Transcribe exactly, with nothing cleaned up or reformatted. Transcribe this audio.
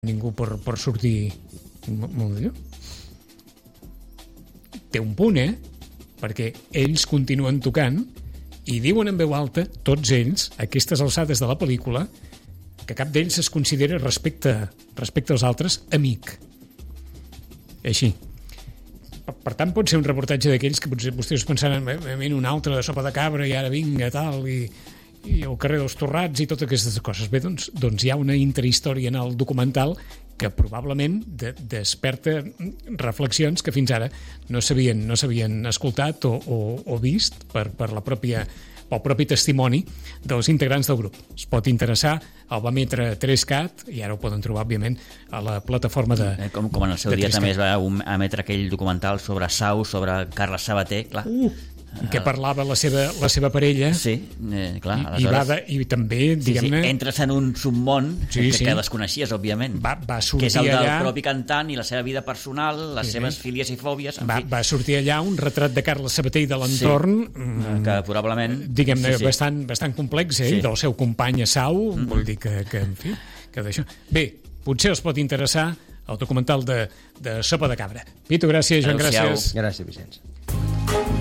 ningú per, per sortir molt millor. Té un punt, eh? Perquè ells continuen tocant i diuen en veu alta, tots ells, a aquestes alçades de la pel·lícula, que cap d'ells es considera respecte, respecte als altres amic. Així. Per, per tant, pot ser un reportatge d'aquells que potser vostès pensaran en un altre de sopa de cabra i ara vinga, tal, i, i el carrer dels Torrats i totes aquestes coses. Bé, doncs, doncs hi ha una interhistòria en el documental que probablement de, desperta reflexions que fins ara no s'havien no s'havien escoltat o, o, o vist per, per la pròpia pel propi testimoni dels integrants del grup. Es pot interessar, el va emetre tres cat i ara ho poden trobar, òbviament, a la plataforma de Com, com en el seu dia també es va emetre aquell documental sobre Sau, sobre Carles Sabater, clar. Uh, que parlava la seva, la seva parella. Sí, eh, clar. I, i, va de, i també, diguem-ne... Sí, sí, entres en un submón sí, que, sí. que desconeixies, òbviament. Va, va sortir que és el del allà... propi cantant i la seva vida personal, les sí, seves sí. fílies i fòbies... Va, fi. va sortir allà un retrat de Carles Sabater i de l'entorn... Sí, que probablement... Diguem-ne, sí, sí. bastant, bastant complex, eh? Sí. Del seu company a Sau, mm-hmm. Vull dir que, que, en fi, que d'això... Bé, potser els pot interessar el documental de, de Sopa de Cabra. Pitu, gràcies, Joan, Adéu-siau. gràcies. Gràcies, Vicenç.